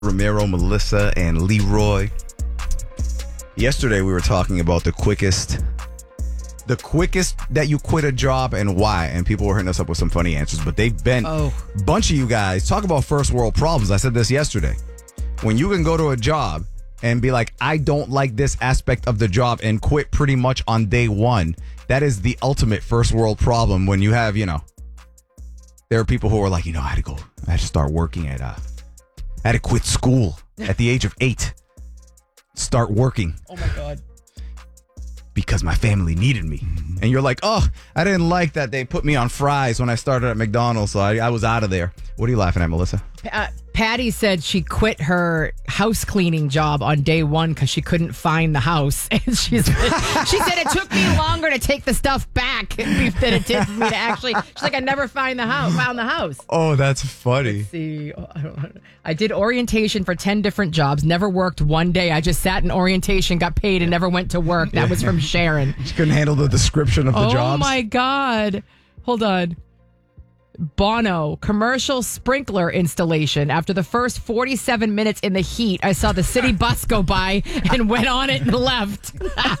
Ramiro, Melissa, and Leroy. Yesterday we were talking about the quickest that you quit a job and why, and people were hitting us up with some funny answers, but they've been a bunch of you guys talk about first world problems. I said this yesterday. When you can go to a job and be like, I don't like this aspect of the job and quit pretty much on day one, that is the ultimate first world problem. When you have, there are people who are like, I had to start working I had to quit school at the age of 8. Start working. Oh my God. Because my family needed me. And you're like, I didn't like that they put me on fries when I started at McDonald's, so I was out of there. What are you laughing at, Melissa? Patty said she quit her house cleaning job on day one because she couldn't find the house. And she said it took me longer to take the stuff back than it did for me to actually. She's like, I never found the house. Oh, that's funny. Let's see. I did orientation for 10 different jobs. Never worked one day. I just sat in orientation, got paid, and never went to work. That was from Sharon. She couldn't handle the description of the jobs. Oh my God. Hold on. Bono, commercial sprinkler installation. After the first 47 minutes in the heat, I saw the city bus go by and went on it and left.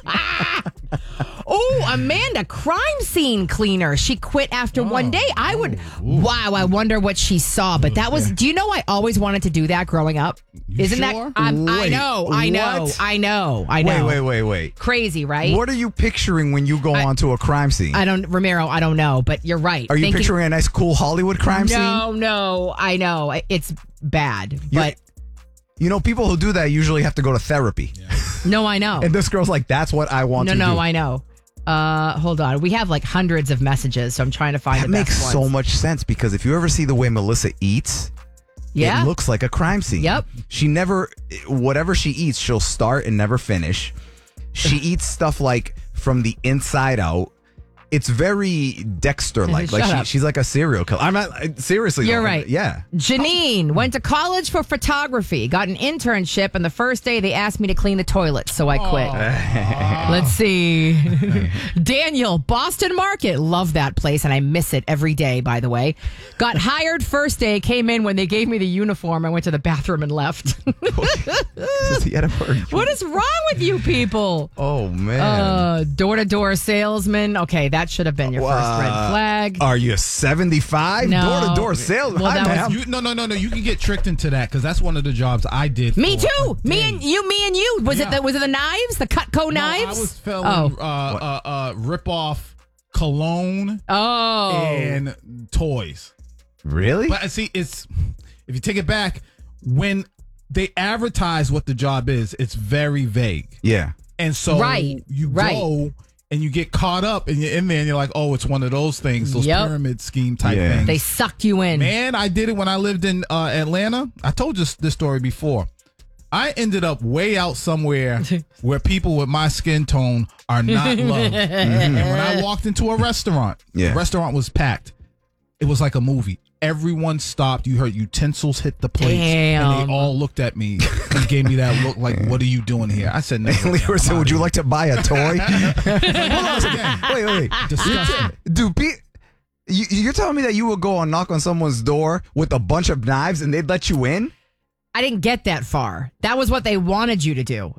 Oh, Amanda, crime scene cleaner. She quit after one day. Wow, I wonder what she saw. But that was, do you know I always wanted to do that growing up? Isn't sure? that, I know. Wait. Crazy, right? What are you picturing when you go onto a crime scene? Ramiro, I don't know, but you're right. Are you picturing a nice, cool Hollywood crime scene? No, I know. It's bad, but... people who do that usually have to go to therapy. Yeah. No, I know. And this girl's like, that's what I want to do. No, I know. Hold on. We have like hundreds of messages, so I'm trying to find the best makes ones. so much sense because if you ever see the way Melissa eats, it looks like a crime scene. Yep. She never, whatever she eats, she'll start and never finish. She eats stuff like from the inside out. It's very Dexter-like. She's like a serial killer. I'm not, seriously. You're right. Yeah. Janine went to college for photography, got an internship, and the first day they asked me to clean the toilet, so I quit. Let's see. Daniel, Boston Market. Love that place, and I miss it every day, by the way. Got hired first day, came in when they gave me the uniform. I went to the bathroom and left. What is wrong with you people? Oh, man. Door-to-door salesman. Okay, that should have been your first red flag. Are you 75? No. Door-to-door salesman? No. You can get tricked into that because that's one of the jobs I did. Me too. Me and you. Was it the knives? The Cutco knives? I was selling rip-off cologne and toys. Really? But see, if you take it back, when they advertise what the job is, it's very vague. Yeah. And so you go and you get caught up and you're in there and you're like, oh, it's one of those things, those pyramid scheme type things. They sucked you in. Man, I did it when I lived in Atlanta. I told you this story before. I ended up way out somewhere where people with my skin tone are not loved. And when I walked into a restaurant, the restaurant was packed. It was like a movie. Everyone stopped. You heard utensils hit the plates. Damn. And they all looked at me and gave me that look like, what are you doing here? I said, no. Leroy said, would you like to buy a toy? Wait. Disgusting. Dude, you're telling me that you would go and knock on someone's door with a bunch of knives and they'd let you in? I didn't get that far. That was what they wanted you to do.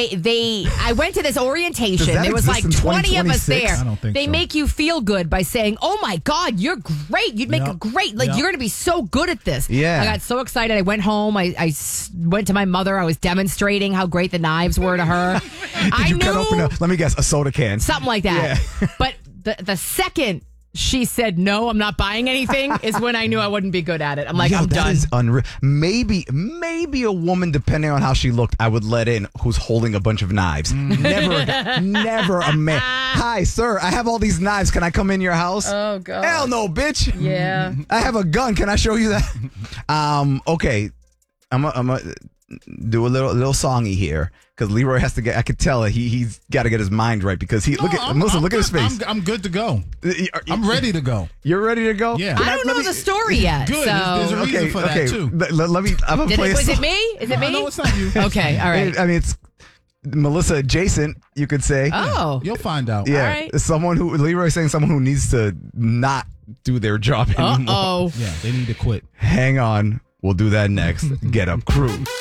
I went to this orientation. There was like 20 of us there. I don't think they so. make you feel good by saying, "Oh my God, you're great. You'd make a great. You're going to be so good at this." Yeah. I got so excited. I went home. I went to my mother. I was demonstrating how great the knives were to her. Did you cut open let me guess, a soda can? Something like that. Yeah. But the second she said, no, I'm not buying anything, is when I knew I wouldn't be good at it. I'm like, I'm done. That is unreal. Maybe a woman, depending on how she looked, I would let in who's holding a bunch of knives. Never a man. Hi, sir, I have all these knives. Can I come in your house? Oh, God. Hell no, bitch. Yeah. I have a gun. Can I show you that? Okay. I'm a do a little songy here because Leroy has to get. I could tell he's got to get his mind right because look at his face. I'm good to go. I'm ready to go. You're ready to go? Yeah. I don't know the story yet. Good. So. There's a reason for that too. Let me. I'm gonna play. Was it me? Is it me? No, it's not you. Okay. All right. I mean, it's Melissa adjacent, you could say. Oh. You'll find out. Yeah. All right. Leroy's saying someone who needs to not do their job anymore. Uh-oh. Yeah, they need to quit. Hang on. We'll do that next. Get Up Crew.